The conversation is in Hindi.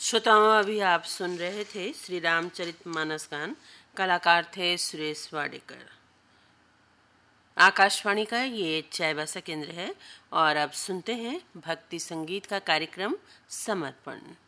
श्रोताओं, अभी आप सुन रहे थे श्री रामचरितमानस गान। कलाकार थे सुरेश वाडेकर। आकाशवाणी का ये चाईबासा केंद्र है और अब सुनते हैं भक्ति संगीत का कार्यक्रम समर्पण।